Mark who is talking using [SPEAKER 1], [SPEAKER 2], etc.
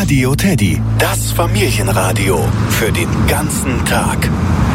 [SPEAKER 1] Radio Teddy, das Familienradio für den ganzen Tag.